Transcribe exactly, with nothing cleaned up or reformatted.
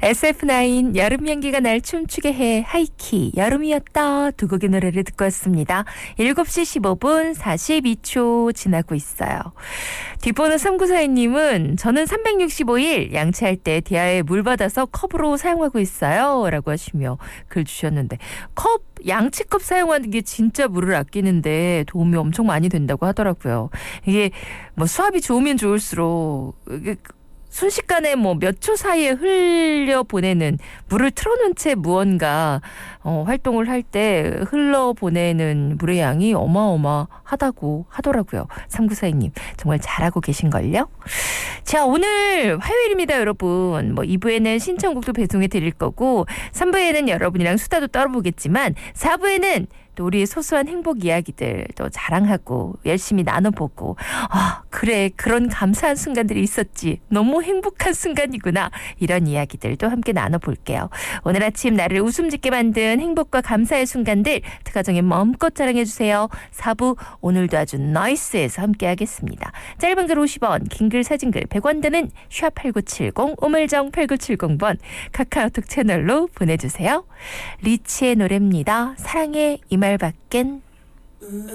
에스에프나인 여름 향기가 날 춤추게 해 하이키 여름이었다 두 곡의 노래를 듣고 왔습니다. 일곱 시 십오 분 사십이 초 지나고 있어요. 뒷번호 삼구사이님은 저는 삼백육십오 일 양치할 때 디아에 물 받아서 컵으로 사용하고 있어요 라고 하시며 글 주셨는데 컵 양치컵 사용하는 게 진짜 물을 아끼는데 도움이 엄청 많이 된다고 하더라고요. 이게 뭐 수압이 좋으면 좋을수록 순식간에 뭐 몇 초 사이에 흘려보내는 물을 틀어놓은 채 무언가 어, 활동을 할 때 흘러보내는 물의 양이 어마어마하다고 하더라고요. 삼구사이님 정말 잘하고 계신걸요? 자, 오늘 화요일입니다, 여러분. 뭐 이 부에는 신청곡도 배송해 드릴 거고 삼 부에는 여러분이랑 수다도 떨어보겠지만 사 부에는 또 우리의 소소한 행복 이야기들 또 자랑하고 열심히 나눠보고 아 그래 그런 감사한 순간들이 있었지 너무 행복한 순간이구나 이런 이야기들도 함께 나눠볼게요. 오늘 아침 나를 웃음 짓게 만든 행복과 감사의 순간들 특가정에 마음껏 자랑해주세요. 사 부 오늘도 아주 나이스해서 함께 하겠습니다. 짧은 글 오십 원 긴 글 사진 글 백 원 드는 샵 팔구칠공 우물정 팔구칠공 번 카카오톡 채널로 보내주세요. 리치의 노래입니다. 사랑해 이 말밖엔.